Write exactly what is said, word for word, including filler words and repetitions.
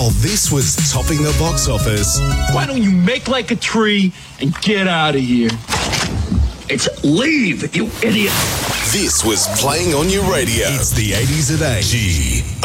While this was topping the box office, why don't you make like a tree and get out of here? It's leave, you idiot. This was playing on your radio. It's the eighties at eight. G